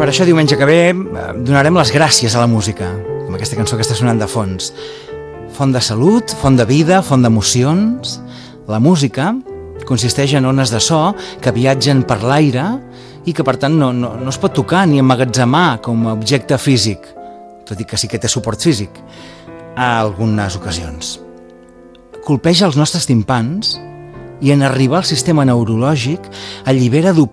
Per això diumenge que ve donarem les gràcies a la música, amb aquesta cançó que està sonant de fons. Font de salut, font de vida, font d'emocions. La música consisteix en ones de so que viatgen per l'aire i que per tant no es pot tocar ni emmagatzemar com a objecte físic, tot i que sí que té suport físic a algunes ocasions. Colpeja els nostres timpans i en arribar al sistema neurològic allibera